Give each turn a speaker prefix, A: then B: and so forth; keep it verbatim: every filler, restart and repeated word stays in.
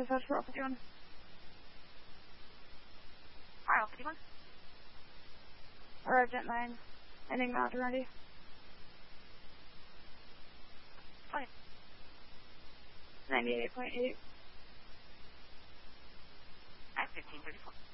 A: S S for fifty-one.
B: Alright, fifty-one.
A: Arrived at nine. Ending mountain ready.
B: twenty.
A: ninety-eight point eight.
B: At fifteen thirty-four.